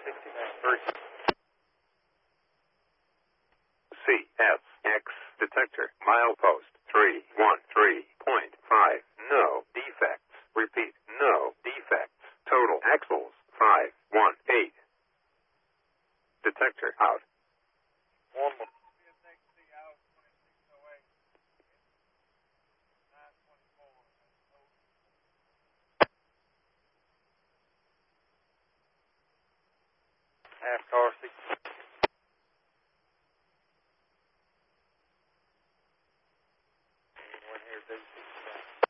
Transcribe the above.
CSX detector, milepost 313.5, no defects. Repeat, no defects. Total axles 518. Detector out. NASCAR 60.